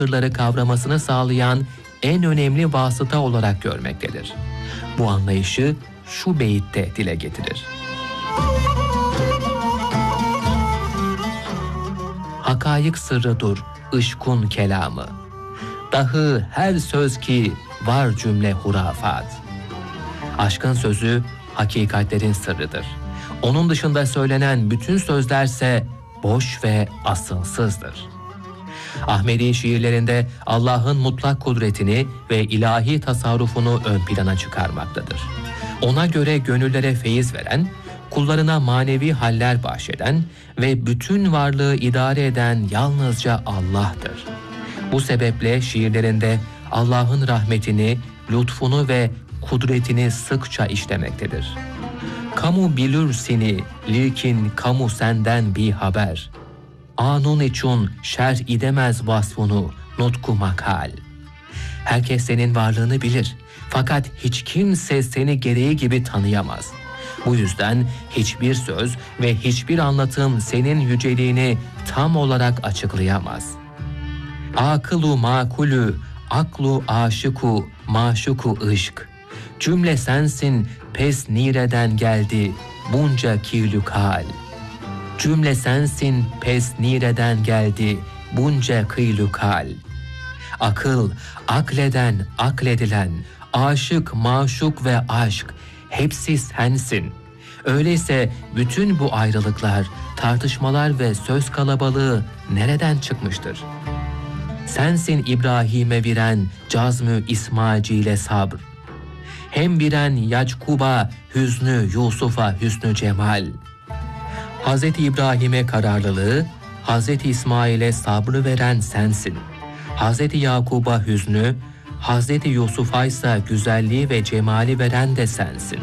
sırları kavramasını sağlayan en önemli vasıta olarak görmektedir. Bu anlayışı şu beyitte dile getirir. Hakayık sırrıdır ışkun kelamı. Dahi her söz ki var cümle hurafat. Aşkın sözü hakikatlerin sırrıdır. Onun dışında söylenen bütün sözlerse boş ve asılsızdır. Ahmedi şiirlerinde Allah'ın mutlak kudretini ve ilahi tasarrufunu ön plana çıkarmaktadır. Ona göre gönüllere feyiz veren, kullarına manevi haller bahşeden ve bütün varlığı idare eden yalnızca Allah'tır. Bu sebeple şiirlerinde Allah'ın rahmetini, lütfunu ve kudretini sıkça işlemektedir. Kamu bilir seni, lakin kamu senden bir haber. Anun için şer idemez vasfunu, nutku makal. Herkes senin varlığını bilir, fakat hiç kimse seni gereği gibi tanıyamaz. Bu yüzden hiçbir söz ve hiçbir anlatım senin yüceliğini tam olarak açıklayamaz. Akılu makulü, aklu aşıku, maşuku ışk. Cümle sensin, pes nireden geldi, bunca kirlü kal. Cümle sensin, pes nireden geldi, bunca kıylü kal. Akıl, akleden, akledilen, aşık, maşuk ve aşk, hepsi sensin. Öyleyse bütün bu ayrılıklar, tartışmalar ve söz kalabalığı nereden çıkmıştır? Sensin İbrahim'e viren cazmü İsmail'e sabr. Hem biren Yackuba hüznü, Yusuf'a hüsnü cemal. Hz. İbrahim'e kararlılığı, Hz. İsmail'e sabrı veren sensin. Hz. Yakub'a hüznü, Hz. Yusuf'a ise güzelliği ve cemali veren de sensin.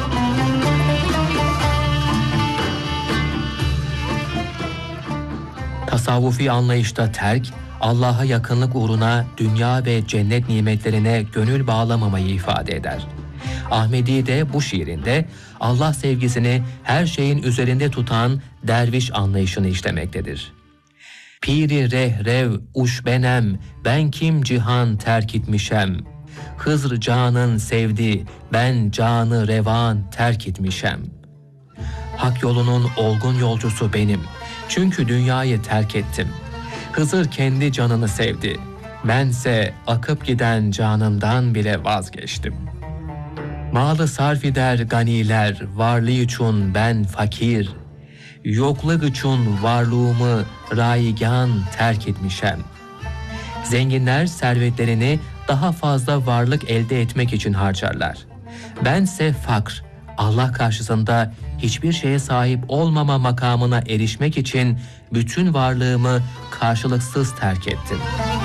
Tasavvufi anlayışta terk, Allah'a yakınlık uğruna dünya ve cennet nimetlerine gönül bağlamamayı ifade eder. Ahmedi de bu şiirinde Allah sevgisini her şeyin üzerinde tutan derviş anlayışını işlemektedir. Piri rehrev uş benem, ben kim cihan terk etmişem. Hızr canın sevdi, ben canı revan terk etmişem. Hak yolunun olgun yolcusu benim, çünkü dünyayı terk ettim. Hızır kendi canını sevdi, bense akıp giden canımdan bile vazgeçtim. Malı sarf eder ganiler, varlığı için ben fakir. Yokluk için varlığımı raigan terk etmişem. Zenginler servetlerini daha fazla varlık elde etmek için harcarlar. Bense fakr, Allah karşısında hiçbir şeye sahip olmama makamına erişmek için bütün varlığımı karşılıksız terk ettim.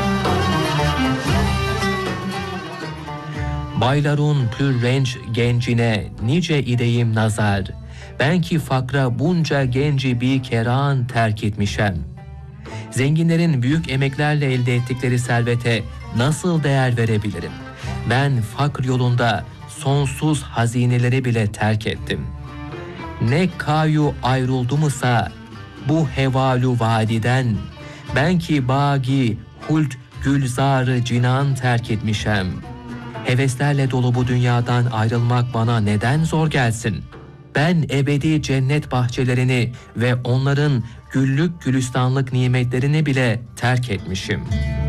Baylarun pür renç gencine nice ideyim nazar. Ben ki fakra bunca genci bir keran terk etmişem. Zenginlerin büyük emeklerle elde ettikleri servete nasıl değer verebilirim? Ben fakr yolunda sonsuz hazineleri bile terk ettim. Ne kayu ayrıldımsa bu hevalu vadiden, ben ki bagi hult gülzarı cinan terk etmişem. Heveslerle dolu bu dünyadan ayrılmak bana neden zor gelsin? Ben ebedi cennet bahçelerini ve onların güllük gülistanlık nimetlerini bile terk etmişim.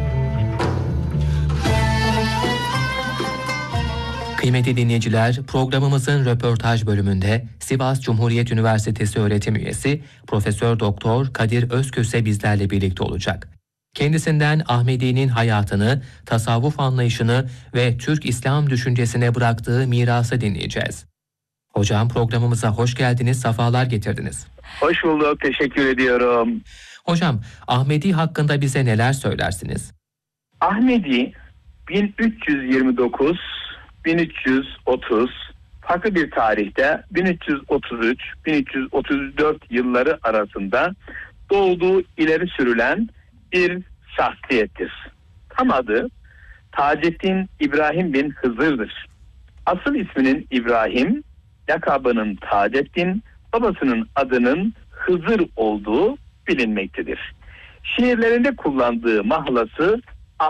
Kıymetli dinleyiciler, programımızın röportaj bölümünde Sivas Cumhuriyet Üniversitesi öğretim üyesi Profesör Doktor Kadir Özköse bizlerle birlikte olacak. Kendisinden Ahmedi'nin hayatını, tasavvuf anlayışını ve Türk İslam düşüncesine bıraktığı mirası dinleyeceğiz. Hocam, programımıza hoş geldiniz, sefalar getirdiniz. Hoş bulduk, teşekkür ediyorum. Hocam, Ahmedi hakkında bize neler söylersiniz? Ahmedi 1329-1330 farklı bir tarihte 1333-1334 yılları arasında doğduğu ileri sürülen bir şahsiyettir. Tam adı Taceddin İbrahim bin Hızır'dır. Asıl isminin İbrahim, lakabının Taceddin, babasının adının Hızır olduğu bilinmektedir. Şiirlerinde kullandığı mahlası